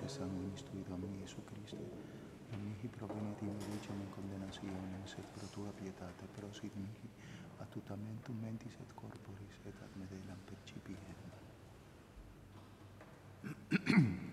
sanguinis tui Domini Iesu Christe, non mihi provenet in licem in condenationem, sed pro tua pietate prosit mihi attutamentum mentis et corporis et ad medelam percipiem.